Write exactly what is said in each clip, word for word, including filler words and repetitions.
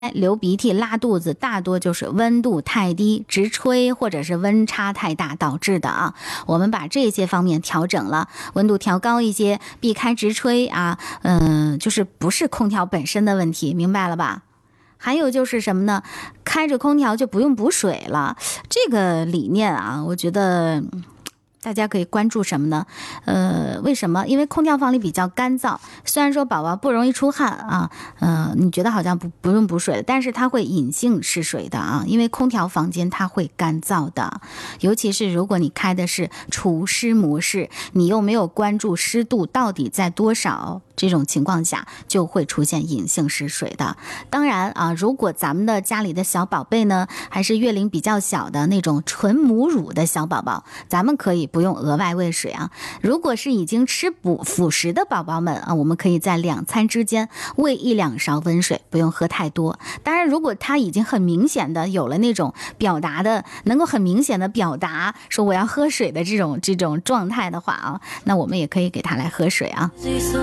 流鼻涕、拉肚子，大多就是温度太低、直吹或者是温差太大导致的啊。我们把这些方面调整了，温度调高一些，避开直吹啊，嗯、呃，就是不是空调本身的问题，明白了吧？还有就是什么呢？开着空调就不用补水了，这个理念啊，我觉得大家可以关注什么呢？呃，为什么？因为空调房里比较干燥，虽然说宝宝不容易出汗啊，呃，你觉得好像不不用补水了，但是它会隐性失水的啊，因为空调房间它会干燥的，尤其是如果你开的是除湿模式，你又没有关注湿度到底在多少，这种情况下就会出现隐性失水的。当然啊，如果咱们的家里的小宝贝呢，还是月龄比较小的那种纯母乳的小宝宝，咱们可以不用额外喂水啊。如果是已经吃补辅食的宝宝们啊，我们可以在两餐之间喂一两勺温水，不用喝太多。当然，如果他已经很明显的有了那种表达的，能够很明显的表达说我要喝水的这种这种状态的话啊，那我们也可以给他来喝水啊。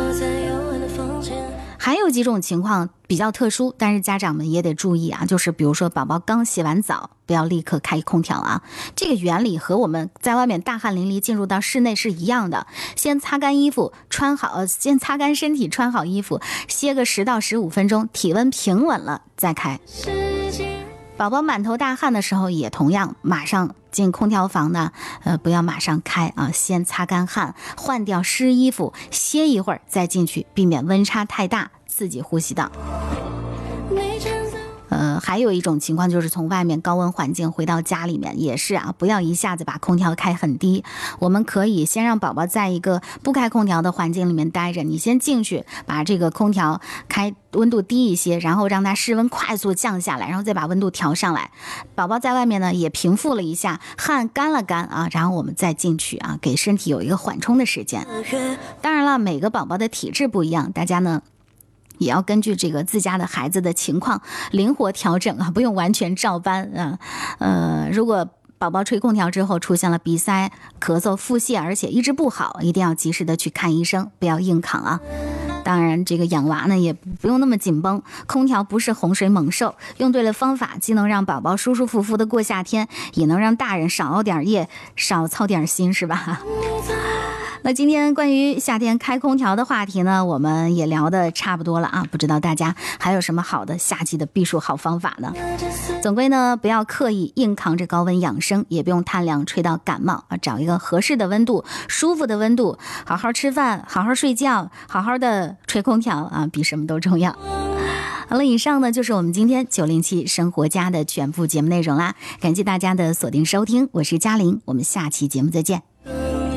还有几种情况比较特殊，但是家长们也得注意啊，就是比如说宝宝刚洗完澡，不要立刻开空调啊。这个原理和我们在外面大汗淋漓进入到室内是一样的，先擦干衣服，穿好，先擦干身体，穿好衣服，歇个十到十五分钟，体温平稳了再开。宝宝满头大汗的时候也同样，马上进空调房呢，呃，不要马上开啊，先擦干汗，换掉湿衣服，歇一会儿再进去，避免温差太大刺激呼吸道。呃，还有一种情况就是从外面高温环境回到家里面，也是啊，不要一下子把空调开很低。我们可以先让宝宝在一个不开空调的环境里面待着，你先进去把这个空调开温度低一些，然后让它室温快速降下来，然后再把温度调上来。宝宝在外面呢也平复了一下，汗干了干啊，然后我们再进去啊，给身体有一个缓冲的时间。当然了，每个宝宝的体质不一样，大家呢也要根据这个自家的孩子的情况灵活调整啊，不用完全照搬啊。呃，如果宝宝吹空调之后出现了鼻塞、咳嗽、腹泻，而且一直不好，一定要及时的去看医生，不要硬扛啊。当然这个养娃呢也不用那么紧绷，空调不是洪水猛兽，用对了方法既能让宝宝舒舒服服的过夏天，也能让大人少熬点夜，少操点心，是吧？那今天关于夏天开空调的话题呢，我们也聊得差不多了啊，不知道大家还有什么好的夏季的避暑好方法呢？总归呢，不要刻意硬扛着高温养生，也不用贪凉吹到感冒啊，找一个合适的温度、舒服的温度，好好吃饭，好好睡觉，好好的吹空调啊，比什么都重要。好了，以上呢就是我们今天九零七生活家的全部节目内容啦，感谢大家的锁定收听，我是嘉玲，我们下期节目再见。